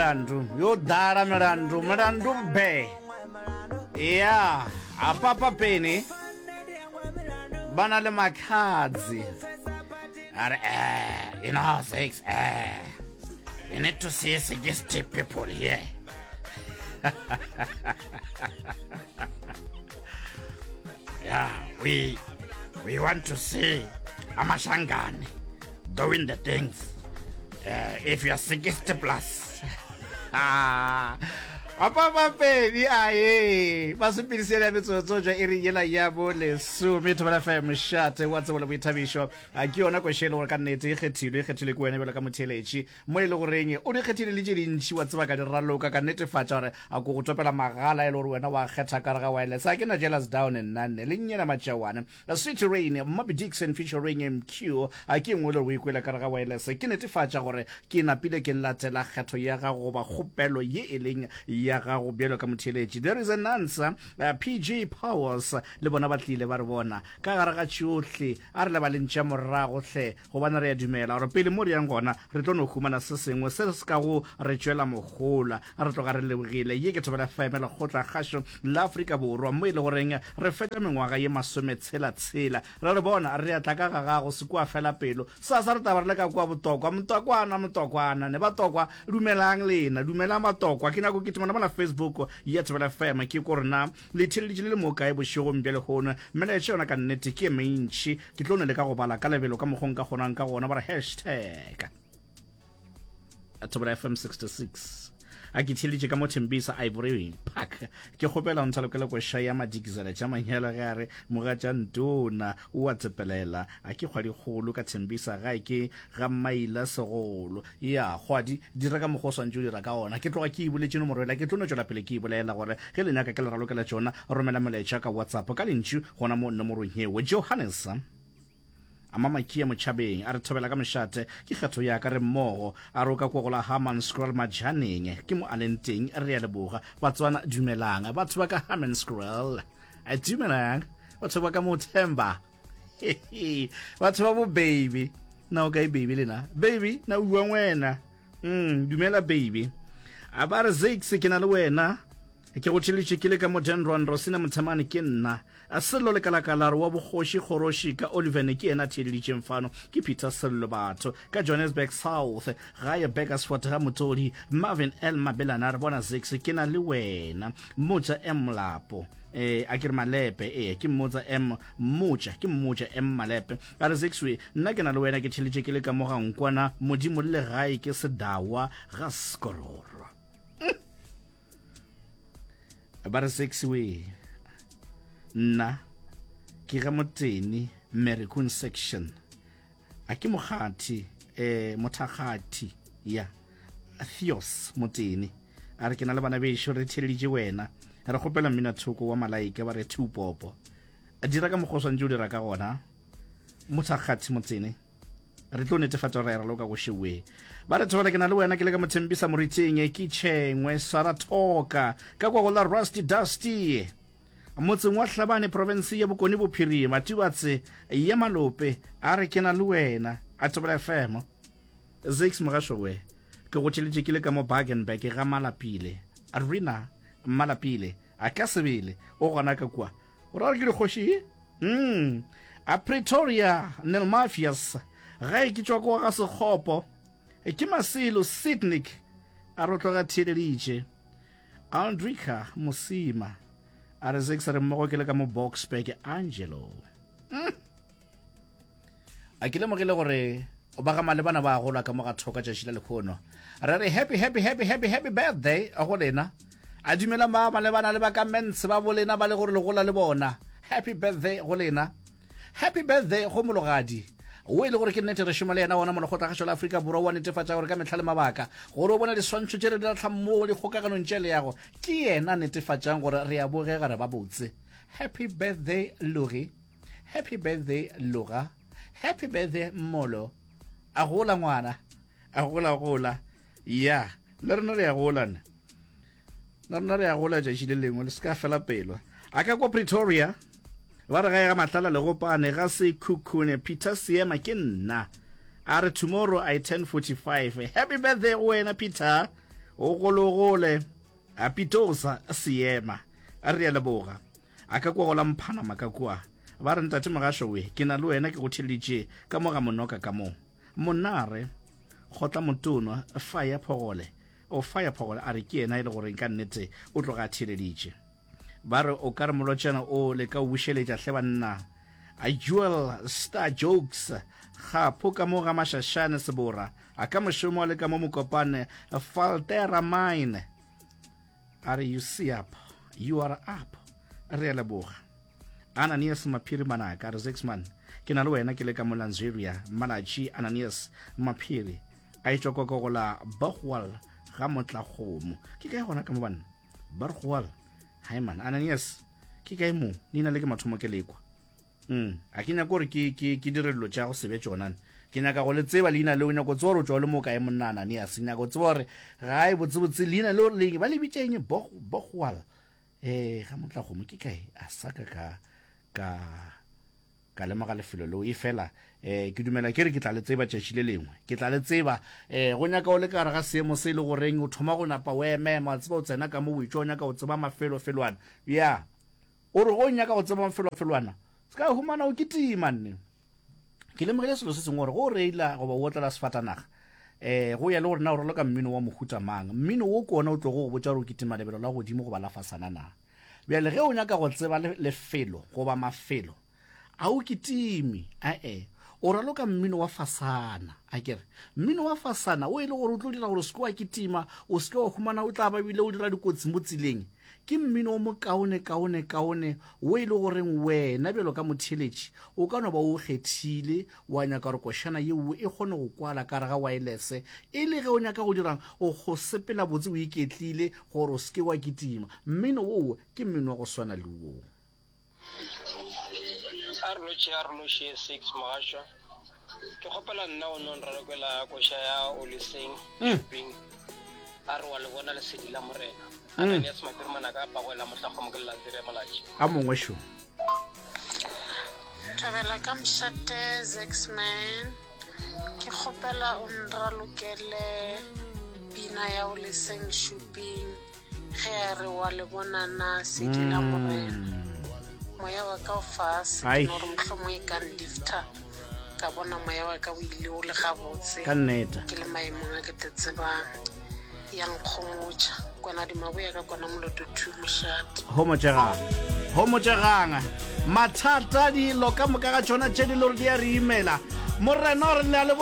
yo dala milandu mbe. Yeah, apapa peni bana le makhadzi. Are you know, Six, you need to see suggestive people here. Yeah, we want to see Amashangani doing the things. If you're 60 plus. Apapa pedi aye basipilisela mitsotsoja iri yela yabo le su mitho bala fa mshate watsa bola boithabisho a ke yona kweshelo gore ka nnete e kgethile ko wena bela ka motheletši mo ile go reng o di kgethile le je dintši wa tseba ka di raloka ka netefatša gore a go topela magala ile gore wena wa kgetha ka ga wireless a ke na jealous down and none le nyena matšawana a sweet rain Moby Dixon featuring MQ a ke ngwe le go ikwela ka ga wireless ke netefatša gore ke napile ke latela kgetho ya ga go ba kgopelo ye eleng ya gago bjelo ka motheletši. There is an answer. PG Powers le bona ba tlile ba re bona ka gare ga tšohle a re le ba lentša morago hle go bana re ya dumela gore pele mo re yang gona re tlo no humana se sengwe se se ka go re tšwela mogola re tloga re lebogile ye ke thobela famela kgotla kgašo la Afrika Borwa mo ile goreng re feta mengwaga ye 10 re bona re ya tla ka ga gago se kwa fela pelo sa re taba re le ka kwa botokwa motokwana ne ba tokwa dumelang lena dumela matokwa ke nako ke tmona bana Facebook ya tswela fema ke korna le theledi le mo kae bo shego mbele hona mele tshona ka nnete ke mentši ke tlone le ka go bala ka lebelo ka mogong ka gonang ka gona ba hashtag @FM 66 a ke theledi ka mo Tembisa Ivory Park ke gopela ntshalo ke le go shaya madikizela tša manyela gare moga tša ntona o a tsepelela a ke kgwadi golo ka Tembisa ga ke ga maila segolo ya kgwadi di reka mogoswantšo di raka ona ke tloga ke ibuletse no morwela ke tlono tšola pele ke ibolela gore ge le nyaka ke le ralokela tšona romela molaetša ka WhatsApp ka lentšu gona mo nomorong yewe Johannes Amama kia mochabeng a re thobela ka mešate ke kgetho ya ka re mmogo a roka kwa go la Harman Scroll majaneng ke mo alenteng re ya leboga batswana dumelang batho ba ka Harman Scroll a dumelang batho ba ka Mothemba batho ba bo baby na o ka baby lena baby na uwa wena dumela baby a ba re Zix ke na le wena ke go tšhelitše ke le ka mo Jenron Rosina Mothamane ke nna a sello le kalakalaro wa bogoši kgoroši ka Oliver ke ena tšhelitšeng fano ke Peter Sello batho ka Johannesburg South ga ya Bakersford ga Motodi Marvin L Mabelana re bona Zix ke na le wena Motsa Mlapo a ke re Malepe ke Motsa Moja ke Moja Malepe a re Zix we nna ke na le wena ke tšhelitše ke le ka mo ga nkwana modimo le gae ke sedawa ga Skororo ba re 6 we nna ke ga moteni American section a ke mogati mothagati ya Theos moteni a re ke na le bana be shore thelije wena re gopela mina thoko wa malaika ba re thupopo a dira ka mogoswantse o dira ka gona mothagati moteni re tlo netefatsa re ra loka go shewe ba re thola ke na le wena ke le ka Mothembisa Moriteng ke tshengwe Saratoga ka kwa go la Rusty Dusty motseng wa Hlabane province ya Bokone Bophirima Tibatse ya Malope a re ke na le wena a Thobela FM Zix Mogasho we ke go tšheletse ke le ka mo Bagenberg ga Malapile Arena Malapile a ka sebele o gona ka kwa o ra ke le khoshi a Pretoria Nel Mafias ga ke tswa go ga Sekgopo ke Masilo Sydney a rotloga thelelitše Andrika Musima a re Zix re mmogo ke le ka mo Boxburg Angelo a ke le mogile gore o ba ga malebana ba gola ka mo ga thoka tšatši la lekgono re happy birthday a go lena a dumela ba malebana le ba ka mense ba bolena ba le gore le gola le bona happy birthday go lena happy birthday go mologadi o ile gore ke nnete re šoma le yena ona mono go tlagasho la Afrika Borwa wa netefatša gore ka metlha le mabaka gore o bona diswantšho tše re di latlha mmogo di kgokaganong tše le yago ke yena netefatšang gore re a bogega re ba botse happy birthday Lori happy birthday Lora happy birthday Molo a gola ngwana a gola ya le rena re ya gola re ya gola tšatši le lengwe le se ka fela pelo a ka kwa Pretoria ba re ga matlala le gopane ga se Kukune Peter Siema ke nna a re tomorrow I turn 45 happy birthday wena Peter o gologole a pitosa seema a re ya leboga a ka kwa go la mphanama ka kwa ba re ntate Mogashowe ke na le wena ke go theleditše ka moga monoka ka mo monare gotla motono faya phogole a re ke ena e le gore ka nnete o tloga theleditše ba re o ka re molotšana o le ka o bušeletša hle banna a Jewel Star Jokes gapo ka mo ga mašašane sebora a ka mošomo le ka mo mokopane Faltera Mine are you see up you are up re ya leboga Ananias Maphiri Manaka re Zexman ke na le wena ke le ka molanzeria Malachi Ananias Maphiri a itšwa go la Bogwal ga Motlagomo ke kae gona ka mo bana Bogwal hai man Ananias ke kae mo ni na le ke mathomo ke lekwa a ke nyaka gore ke direlo tša go sebe tšonane ke nyaka go le tseba leina leo nyako tswa gore tšwa le mo kae monna Ananias nyaka go tseba gore gae botsebotse leina leo le ba le bitšeng Bogwal ga Motlagomo ke kae a saka ka lemoga lefelo leo e fela ke dumela ke re ke tla le tseba tšatši le lengwe ke tla le tseba go nyaka o le ka re ga seemo se e le goreng o thoma go napa o emema tseba o tsena ka mo boitšo o nyaka go tseba mafelofelwana ya o re go nyaka go tseba mafelofelwana se ka humana o kitima nne ke lemogile selo se sengwe gore go reila goba o otlela sefatanaga go ya le gore na o raloka mmino wa mohuta mang mmino wo kona o tlo go botša gore o kitima lebelo la godimo goba la fasana na bjale ge o nyaka go tseba lefelo goba mafelo a o kitimi o raloka mmino wa fasana a kere mmino wa fasana o e le gore o tlo dira gore se wa kitima o se wa humana o tla ba bile o dira dikotsi mo tseleng ke mmino o mo kaone o e le goreng wena bjalo ka motheletši o ka no ba o kgethile wa nyaka gore košana yeo e kgone go kwala ka re ga wireless e le ge o nyaka go dirang o go sepela botse o iketlile gore o se ke wa kitima mmino oo ke mmino wa go swana le woo Arloche 6 Mogasho ke gopela nna o non ralokwela koša ya Oliseng shopping a re wa le bona lesedi la morena Ananias Maphiri Manaka pa go la Motlagomo ke la dire Malachi a mongwe sho Thabela ka mshate Zexman ke gopela o nralokele pina ya Oliseng shopping ge re wa le bonana sedi la morena moya wa ka o fase ke no re mohlomong e ka lifta ka bona moya wa ka o ile o le gabotse ka nnete ke le maemong a ke tseba yang khomotša kwana di maboya ka kwana moloto thumushat homo tšeganga mathata dilo ka moka ga tšona tše di lore di a re imela morena re le